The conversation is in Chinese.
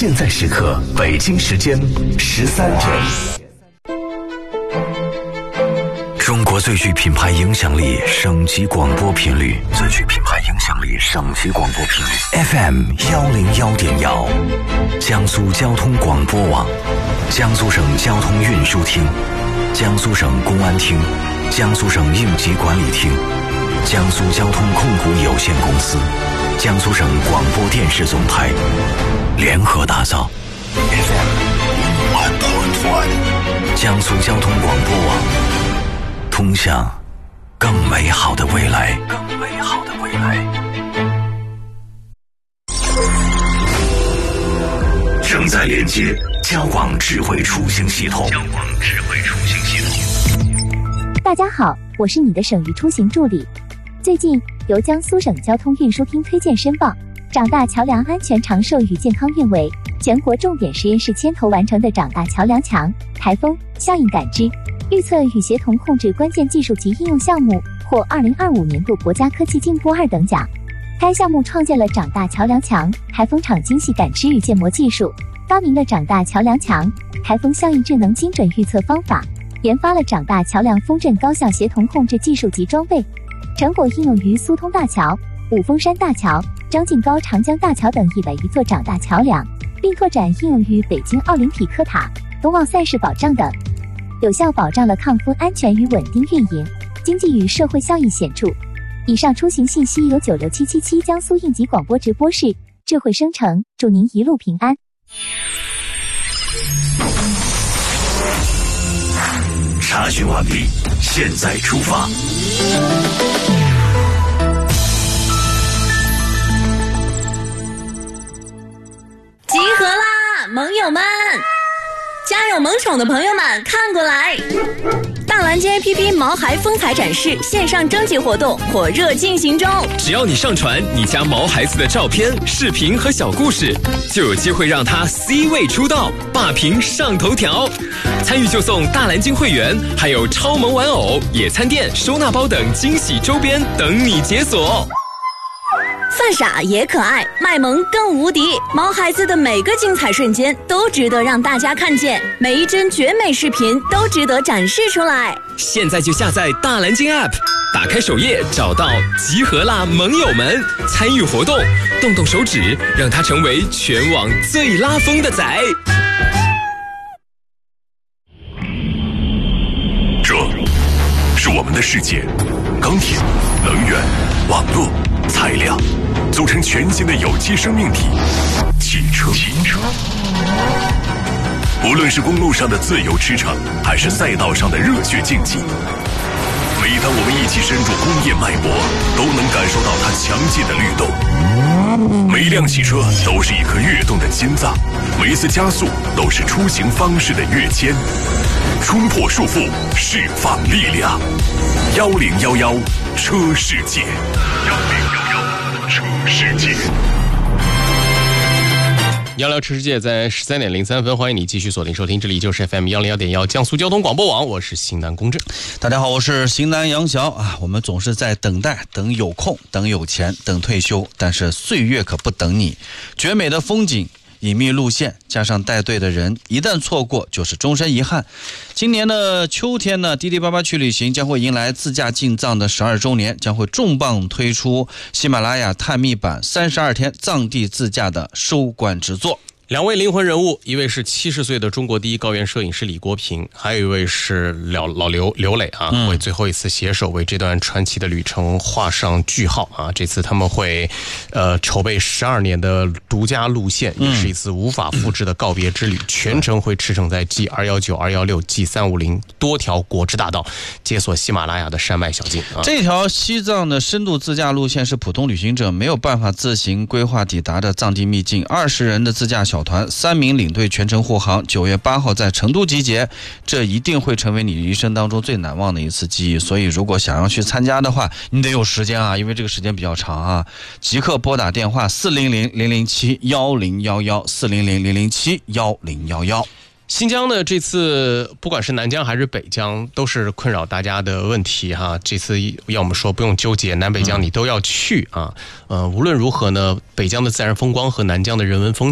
现在时刻，北京时间13点。中国最具品牌影响力省级广播频率，最具品牌影响力省级广播频率 FM 101.1，江苏交通广播网，江苏省交通运输厅，江苏省公安厅，江苏省应急管理厅，江苏交通控股有限公司，江苏省广播电视总台联合打造 FM 101，江苏交通广播网，通向更美好的未来。更美好的未来。正在连接交广智慧出行系统。交广智慧出行系统。 大家好，我是你的省域出行助理。最近由江苏省交通运输厅推荐申报，长大桥梁安全长寿与健康运为全国重点实验室牵头完成的长大桥梁墙台风效应感知预测与协同控制关键技术及应用项目，获2025年度国家科技进步2等奖。该项目创建了长大桥梁墙台风场精细感知与建模技术，发明了长大桥梁墙台风效应智能精准预测方法，研发了长大桥梁风震高效协同控制技术及装备，成果应用于苏通大桥、五峰山大桥、张晋高长江大桥等101座长大桥梁，并拓展应用于北京奥林匹克塔、冬奥赛事保障等，有效保障了抗风安全与稳定运营，经济与社会效益显著。以上出行信息由96777江苏应急广播直播室智慧生成，祝您一路平安。 查询完毕，现在出发。 集合啦，盟友们！家有萌宠的朋友们看过来，大蓝鲸 APP 毛孩风采展示线上征集活动火热进行中， 只要你上传你家毛孩子的照片、视频和小故事，就有机会让他 C 位出道，霸屏上头条。参与就送大蓝鲸会员，还有超萌玩偶、野餐垫、收纳包等惊喜周边等你解锁。 犯傻也可爱，卖萌更无敌，毛孩子的每个精彩瞬间都值得让大家看见，每一帧绝美视频都值得展示出来。 现在就下载大蓝鲸 App， 打开首页找到集合啦盟友们，参与活动，动动手指，让它成为全网最拉风的仔。 这是我们的世界，钢铁、能源、网络、材料组成全新的有机生命体——汽车。无论是公路上的自由驰骋，还是赛道上的热血竞技，每当我们一起深入工业脉搏，都能感受到它强劲的律动。每辆汽车都是一颗跃动的心脏，每一次加速都是出行方式的跃迁。冲破束缚，释放力量。1011车世界。车世界。 聊聊车世界，在13点03分，欢迎你继续锁定收听，这里就是 FM 101.1江苏交通广播网，我是邢南公正。 大家好，我是邢南杨晓啊。我们总是在等待，等有空，等有钱，等退休，但是岁月可不等你。绝美的风景、隐秘路线加上带队的人，一旦错过就是终身遗憾。今年的秋天呢，滴滴888去旅行将会迎来自驾进藏的12周年，将会重磅推出喜马拉雅探秘版32天藏地自驾的收官之作。 两位灵魂人物，一位是70岁的中国第一高原摄影师李国平，还有一位是老刘磊啊，为最后一次携手为这段传奇的旅程画上句号啊！这次他们会筹备12年的独家路线，也是一次无法复制的告别之旅，全程会驰骋在 G219、216、G350 多条国之大道，解锁喜马拉雅的山脉小径啊！ 这条西藏的深度自驾路线是普通旅行者没有办法自行规划抵达的藏地秘境，20人的自驾小团，3名领队全程护航，9月8号在成都集结，这一定会成为你一生当中最难忘的一次记忆。所以如果想要去参加的话，你得有时间啊，因为这个时间比较长啊。即刻拨打电话400-007-1011 400-007-1011。 新疆呢，这次不管是南疆还是北疆，都是困扰大家的问题哈。这次要我们说不用纠结，南北疆你都要去啊。无论如何呢，北疆的自然风光和南疆的人文风